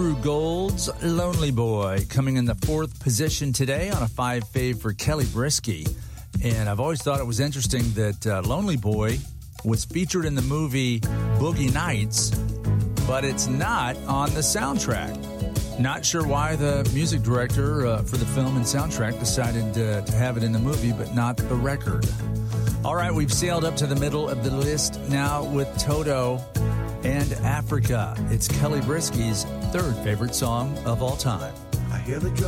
Andrew Gold's Lonely Boy, coming in the 4th position today on a 5 fave for Kelly Brisky. And I've always thought it was interesting that Lonely Boy was featured in the movie Boogie Nights, but it's not on the soundtrack. Not sure why the music director for the film and soundtrack decided to have it in the movie, but not the record. All right, we've sailed up to the middle of the list now with Toto and Africa. It's Kelly Brisky's 3rd favorite song of all time. I hear the drum